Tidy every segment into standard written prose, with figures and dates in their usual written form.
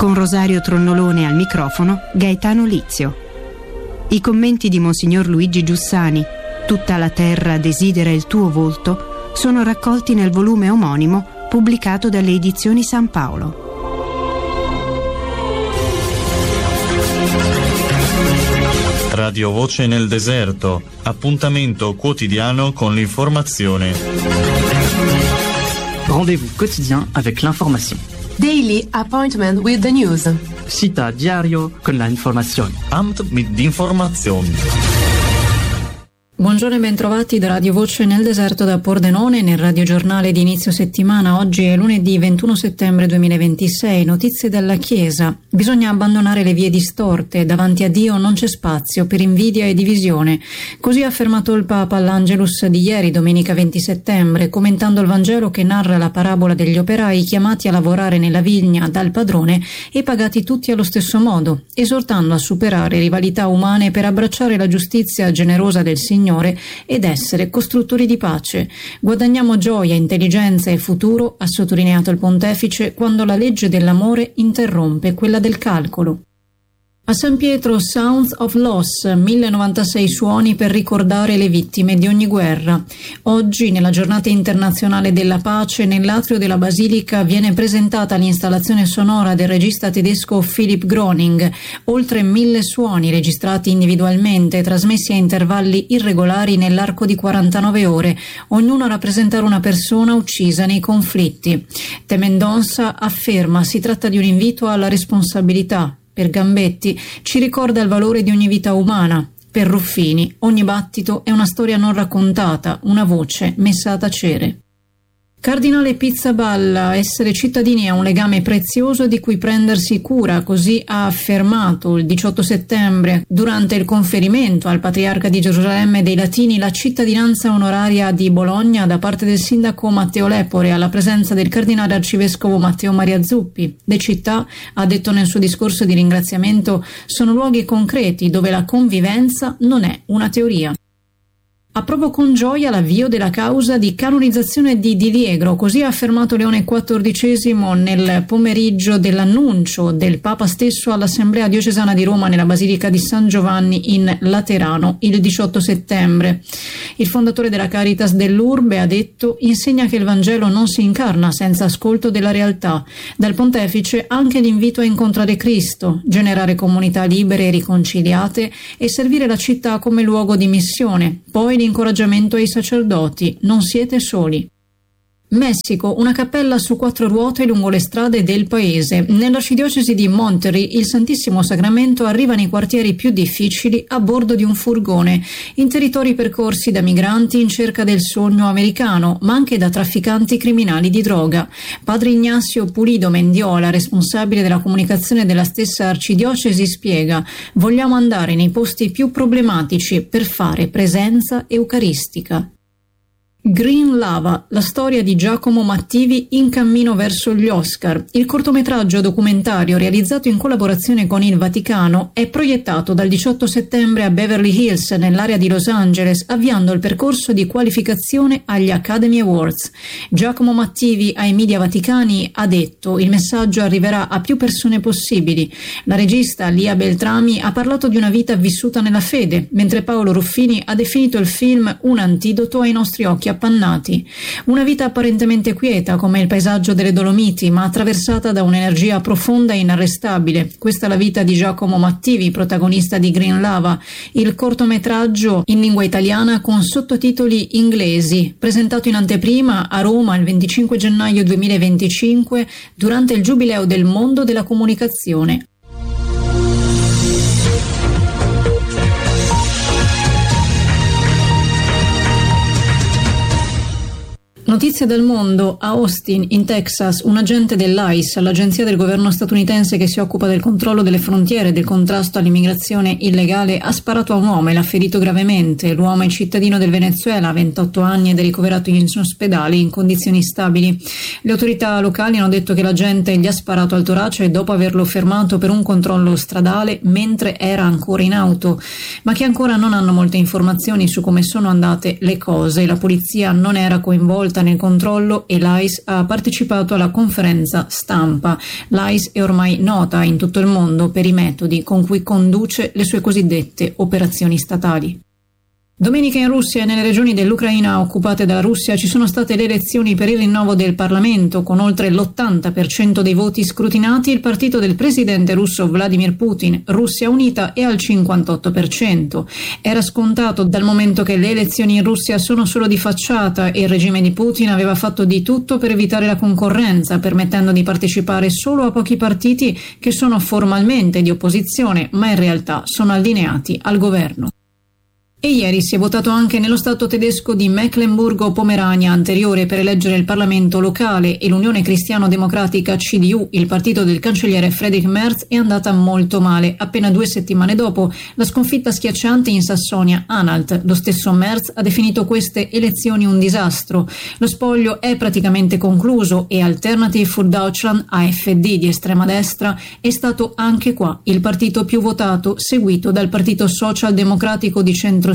Con Rosario Tronnolone al microfono, Gaetano Lizio. I commenti di Monsignor Luigi Giussani, Tutta la terra desidera il tuo volto, sono raccolti nel volume omonimo pubblicato dalle edizioni San Paolo. Radio Voce nel deserto, appuntamento quotidiano con l'informazione. Rendez-vous quotidien avec l'information. Daily appointment with the news. Cita diario con la informazione. Amt mit informazioni. Buongiorno e bentrovati da Radio Voce nel deserto da Pordenone nel radiogiornale di inizio settimana. Oggi è lunedì 21 settembre 2026. Notizie dalla Chiesa. Bisogna abbandonare le vie distorte. Davanti a Dio non c'è spazio per invidia e divisione. Così ha affermato il Papa all'Angelus di ieri, domenica 20 settembre, commentando il Vangelo che narra la parabola degli operai chiamati a lavorare nella vigna dal padrone e pagati tutti allo stesso modo, esortando a superare rivalità umane per abbracciare la giustizia generosa del Signore ed essere costruttori di pace. Guadagniamo gioia, intelligenza e futuro, ha sottolineato il pontefice, quando la legge dell'amore interrompe quella del calcolo. A San Pietro Sounds of Loss, 1096 suoni per ricordare le vittime di ogni guerra. Oggi, nella giornata internazionale della pace, nell'atrio della Basilica viene presentata l'installazione sonora del regista tedesco Philipp Groning. Oltre 1000 suoni registrati individualmente, trasmessi a intervalli irregolari nell'arco di 49 ore, ognuno a rappresentare una persona uccisa nei conflitti. Temendonsa afferma si tratta di un invito alla responsabilità. Per Gambetti ci ricorda il valore di ogni vita umana. Per Ruffini ogni battito è una storia non raccontata, una voce messa a tacere. Cardinale Pizzaballa, essere cittadini è un legame prezioso di cui prendersi cura, così ha affermato il 18 settembre durante il conferimento al Patriarca di Gerusalemme dei Latini la cittadinanza onoraria di Bologna da parte del sindaco Matteo Lepore alla presenza del cardinale arcivescovo Matteo Maria Zuppi. Le città, ha detto nel suo discorso di ringraziamento, sono luoghi concreti dove la convivenza non è una teoria. Approvo con gioia l'avvio della causa di canonizzazione di Diliegro, così ha affermato Leone XIV nel pomeriggio dell'annuncio del Papa stesso all'Assemblea diocesana di Roma nella Basilica di San Giovanni in Laterano il 18 settembre. Il fondatore della Caritas dell'Urbe ha detto: insegna che il Vangelo non si incarna senza ascolto della realtà. Dal pontefice anche l'invito a incontrare Cristo, generare comunità libere e riconciliate e servire la città come luogo di missione. Poi l'incoraggiamento ai sacerdoti: non siete soli. Messico, una cappella su 4 ruote lungo le strade del paese. Nell'arcidiocesi di Monterrey il Santissimo Sacramento arriva nei quartieri più difficili a bordo di un furgone, in territori percorsi da migranti in cerca del sogno americano, ma anche da trafficanti criminali di droga. Padre Ignazio Pulido Mendiola, responsabile della comunicazione della stessa arcidiocesi, spiega: vogliamo andare nei posti più problematici per fare presenza eucaristica. Green Lava, la storia di Giacomo Mattivi in cammino verso gli Oscar. Il cortometraggio documentario realizzato in collaborazione con il Vaticano è proiettato dal 18 settembre a Beverly Hills, nell'area di Los Angeles, avviando il percorso di qualificazione agli Academy Awards. Giacomo Mattivi ai media vaticani ha detto: il messaggio arriverà a più persone possibili. La regista Lia Beltrami ha parlato di una vita vissuta nella fede, mentre Paolo Ruffini ha definito il film un antidoto ai nostri occhi appannati. Una vita apparentemente quieta come il paesaggio delle Dolomiti, ma attraversata da un'energia profonda e inarrestabile. Questa è la vita di Giacomo Mattivi, protagonista di Green Lava, il cortometraggio in lingua italiana con sottotitoli inglesi, presentato in anteprima a Roma il 25 gennaio 2025 durante il Giubileo del mondo della comunicazione. Notizie dal mondo. A Austin, in Texas, un agente dell'ICE, l'agenzia del governo statunitense che si occupa del controllo delle frontiere e del contrasto all'immigrazione illegale, ha sparato a un uomo e l'ha ferito gravemente. L'uomo è cittadino del Venezuela, ha 28 anni ed è ricoverato in ospedale in condizioni stabili. Le autorità locali hanno detto che l'agente gli ha sparato al torace dopo averlo fermato per un controllo stradale mentre era ancora in auto, ma che ancora non hanno molte informazioni su come sono andate le cose. La polizia non era coinvolta nel controllo e l'AIS ha partecipato alla conferenza stampa. L'AIS è ormai nota in tutto il mondo per i metodi con cui conduce le sue cosiddette operazioni statali. Domenica in Russia e nelle regioni dell'Ucraina occupate dalla Russia ci sono state le elezioni per il rinnovo del Parlamento. Con oltre l'80% dei voti scrutinati, il partito del presidente russo Vladimir Putin, Russia Unita, è al 58%. Era scontato dal momento che le elezioni in Russia sono solo di facciata e il regime di Putin aveva fatto di tutto per evitare la concorrenza, permettendo di partecipare solo a pochi partiti che sono formalmente di opposizione, ma in realtà sono allineati al governo. E ieri si è votato anche nello stato tedesco di Mecklenburgo-Pomerania anteriore per eleggere il Parlamento locale e l'Unione Cristiano-Democratica CDU, il partito del cancelliere Friedrich Merz, è andata molto male. Appena 2 settimane dopo la sconfitta schiacciante in Sassonia-Anhalt, lo stesso Merz ha definito queste elezioni un disastro. Lo spoglio è praticamente concluso e Alternative für Deutschland, AfD di estrema destra, è stato anche qua il partito più votato, seguito dal Partito Socialdemocratico di centro-sinistra.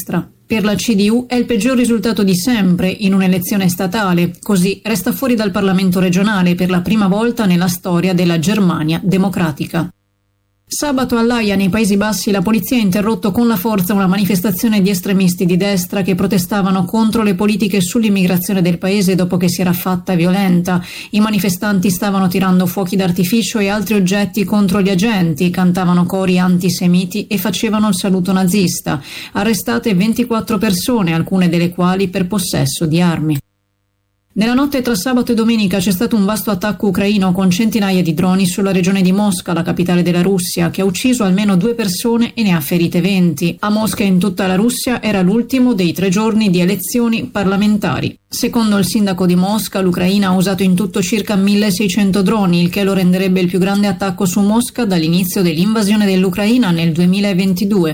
Per la CDU è il peggior risultato di sempre in un'elezione statale, così resta fuori dal Parlamento regionale per la prima volta nella storia della Germania democratica. Sabato all'Aia, nei Paesi Bassi, la polizia ha interrotto con la forza una manifestazione di estremisti di destra che protestavano contro le politiche sull'immigrazione del paese dopo che si era fatta violenta. I manifestanti stavano tirando fuochi d'artificio e altri oggetti contro gli agenti, cantavano cori antisemiti e facevano il saluto nazista. Arrestate 24 persone, alcune delle quali per possesso di armi. Nella notte tra sabato e domenica c'è stato un vasto attacco ucraino con centinaia di droni sulla regione di Mosca, la capitale della Russia, che ha ucciso almeno 2 persone e ne ha ferite 20. A Mosca e in tutta la Russia era l'ultimo dei 3 giorni di elezioni parlamentari. Secondo il sindaco di Mosca, l'Ucraina ha usato in tutto circa 1600 droni, il che lo renderebbe il più grande attacco su Mosca dall'inizio dell'invasione dell'Ucraina nel 2022.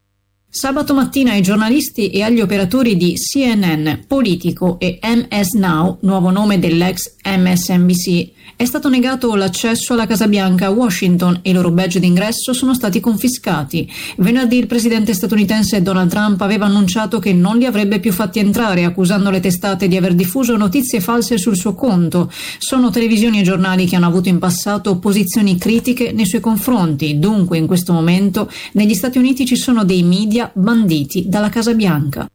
Sabato mattina ai giornalisti e agli operatori di CNN, Politico e MS Now, nuovo nome dell'ex MSNBC, è stato negato l'accesso alla Casa Bianca a Washington e i loro badge d'ingresso sono stati confiscati. Venerdì il presidente statunitense Donald Trump aveva annunciato che non li avrebbe più fatti entrare, accusando le testate di aver diffuso notizie false sul suo conto. Sono televisioni e giornali che hanno avuto in passato posizioni critiche nei suoi confronti. Dunque, in questo momento, negli Stati Uniti ci sono dei media banditi dalla Casa Bianca.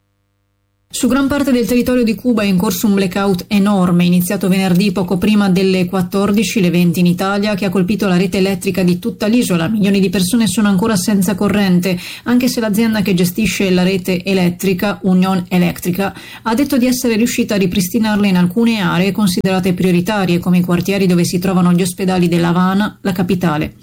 Su gran parte del territorio di Cuba è in corso un blackout enorme, iniziato venerdì poco prima delle 14, le 20 in Italia, che ha colpito la rete elettrica di tutta l'isola. Milioni di persone sono ancora senza corrente, anche se l'azienda che gestisce la rete elettrica, Unión Eléctrica, ha detto di essere riuscita a ripristinarla in alcune aree considerate prioritarie, come i quartieri dove si trovano gli ospedali della Havana, la capitale.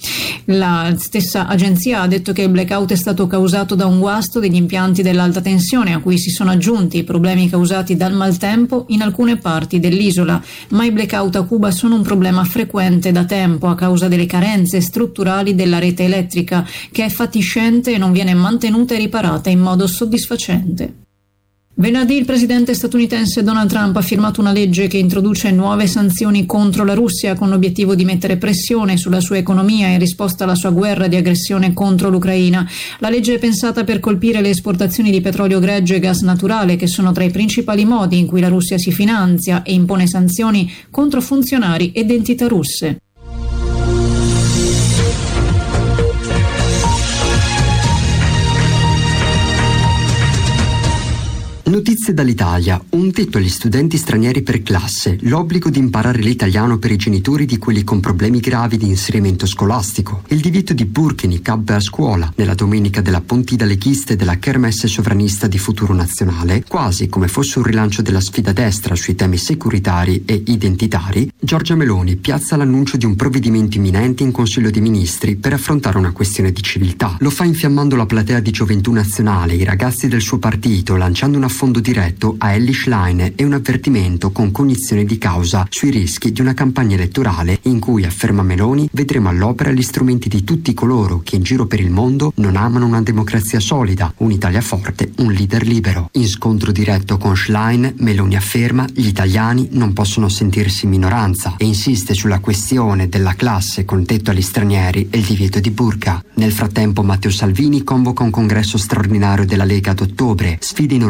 La stessa agenzia ha detto che il blackout è stato causato da un guasto degli impianti dell'alta tensione, a cui si sono aggiunti i problemi causati dal maltempo in alcune parti dell'isola, ma i blackout a Cuba sono un problema frequente da tempo a causa delle carenze strutturali della rete elettrica, che è fatiscente e non viene mantenuta e riparata in modo soddisfacente. Venerdì il presidente statunitense Donald Trump ha firmato una legge che introduce nuove sanzioni contro la Russia con l'obiettivo di mettere pressione sulla sua economia in risposta alla sua guerra di aggressione contro l'Ucraina. La legge è pensata per colpire le esportazioni di petrolio greggio e gas naturale, che sono tra i principali modi in cui la Russia si finanzia, e impone sanzioni contro funzionari ed entità russe. Notizie dall'Italia. Un tetto agli studenti stranieri per classe, l'obbligo di imparare l'italiano per i genitori di quelli con problemi gravi di inserimento scolastico, il divieto di burka e niqab a scuola, nella domenica della Pontida leghista e della kermesse sovranista di Futuro Nazionale, quasi come fosse un rilancio della sfida destra sui temi securitari e identitari, Giorgia Meloni piazza l'annuncio di un provvedimento imminente in Consiglio dei Ministri per affrontare una questione di civiltà. Lo fa infiammando la platea di Gioventù Nazionale, i ragazzi del suo partito, lanciando una fondo diretto a Elly Schlein e un avvertimento con cognizione di causa sui rischi di una campagna elettorale in cui, afferma Meloni, vedremo all'opera gli strumenti di tutti coloro che in giro per il mondo non amano una democrazia solida, un'Italia forte, un leader libero. In scontro diretto con Schlein, Meloni afferma gli italiani non possono sentirsi in minoranza e insiste sulla questione della classe con tetto agli stranieri e il divieto di burka. Nel frattempo Matteo Salvini convoca un congresso straordinario della Lega ad ottobre, sfida i nordisti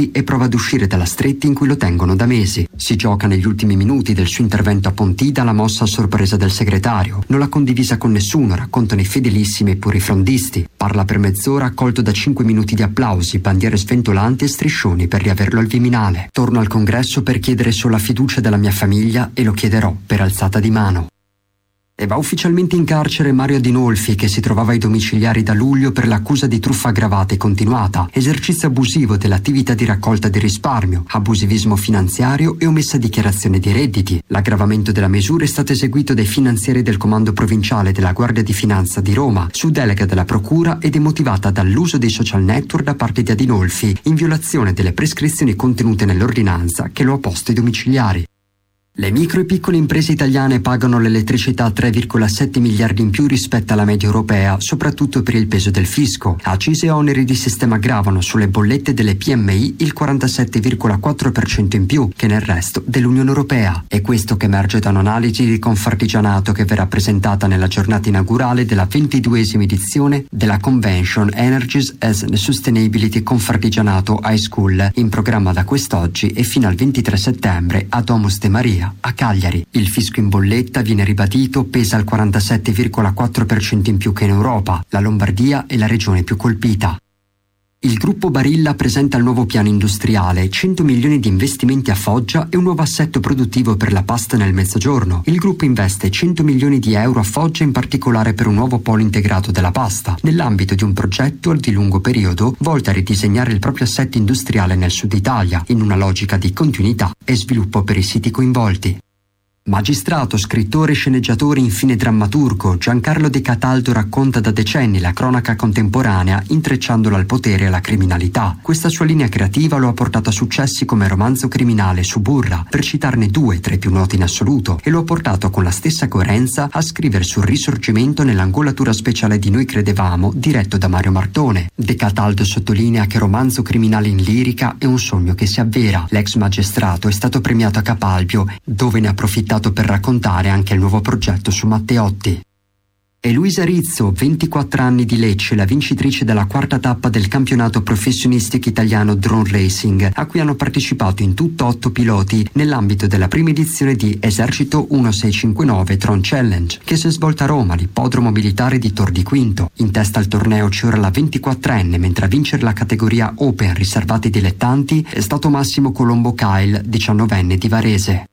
minuti e prova ad uscire dalla stretta in cui lo tengono da mesi. Si gioca negli ultimi minuti del suo intervento a Pontida la mossa a sorpresa del segretario. Non l'ha condivisa con nessuno, raccontano i fedelissimi e puri frondisti. Parla per mezz'ora accolto da 5 minuti di applausi, bandiere sventolanti e striscioni per riaverlo al Viminale. Torno al congresso per chiedere solo la fiducia della mia famiglia e lo chiederò per alzata di mano. E va ufficialmente in carcere Mario Adinolfi, che si trovava ai domiciliari da luglio per l'accusa di truffa aggravata e continuata, esercizio abusivo dell'attività di raccolta di risparmio, abusivismo finanziario e omessa dichiarazione di redditi. L'aggravamento della misura è stato eseguito dai finanzieri del Comando Provinciale della Guardia di Finanza di Roma, su delega della Procura, ed è motivata dall'uso dei social network da parte di Adinolfi, in violazione delle prescrizioni contenute nell'ordinanza che lo ha posto ai domiciliari. Le micro e piccole imprese italiane pagano l'elettricità 3,7 miliardi in più rispetto alla media europea, soprattutto per il peso del fisco. Accise e oneri di sistema gravano sulle bollette delle PMI il 47,4% in più che nel resto dell'Unione Europea. È questo che emerge da un'analisi di Confartigianato che verrà presentata nella giornata inaugurale della 22esima edizione della Convention Energies as Sustainability Confartigianato High School, in programma da quest'oggi e fino al 23 settembre a Domus de Maria a Cagliari. Il fisco in bolletta, viene ribadito, pesa al 47,4% in più che in Europa. La Lombardia è la regione più colpita. Il gruppo Barilla presenta il nuovo piano industriale, 100 milioni di investimenti a Foggia e un nuovo assetto produttivo per la pasta nel Mezzogiorno. Il gruppo investe 100 milioni di euro a Foggia, in particolare per un nuovo polo integrato della pasta, nell'ambito di un progetto di lungo periodo volto a ridisegnare il proprio assetto industriale nel sud Italia, in una logica di continuità e sviluppo per i siti coinvolti. Magistrato, scrittore, sceneggiatore, infine drammaturgo, Giancarlo De Cataldo racconta da decenni la cronaca contemporanea intrecciandola al potere e alla criminalità. Questa sua linea creativa lo ha portato a successi come Romanzo criminale, Suburra, per citarne due tra i più noti in assoluto, e lo ha portato con la stessa coerenza a scrivere sul risorgimento nell'angolatura speciale di Noi credevamo, diretto da Mario Martone. De Cataldo sottolinea che Romanzo criminale in lirica è un sogno che si avvera. L'ex magistrato è stato premiato a Capalbio, dove ne ha approfittato per raccontare anche il nuovo progetto su Matteotti. E Luisa Rizzo, 24 anni, di Lecce, la vincitrice della quarta tappa del campionato professionistico italiano Drone Racing, a cui hanno partecipato in tutto 8 piloti nell'ambito della prima edizione di Esercito 1659 Drone Challenge, che si è svolta a Roma, l'ippodromo militare di Tor di Quinto. In testa al torneo c'è ora la 24enne, mentre a vincere la categoria Open riservata ai dilettanti è stato Massimo Colombo Kyle, 19enne di Varese.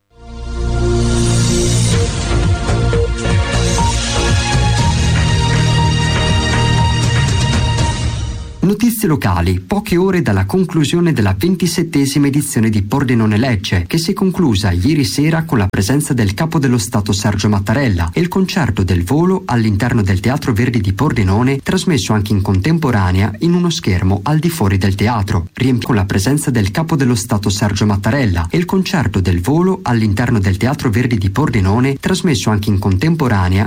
Notizie locali, poche ore dalla conclusione della 27esima edizione di Pordenone Lecce, che si è conclusa ieri sera con la presenza del Capo dello Stato Sergio Mattarella e il concerto del volo all'interno del Teatro Verdi di Pordenone, trasmesso anche in contemporanea in uno schermo al di fuori del teatro, con la presenza del Capo dello Stato Sergio Mattarella e il concerto del volo all'interno del Teatro Verdi di Pordenone, trasmesso anche in contemporanea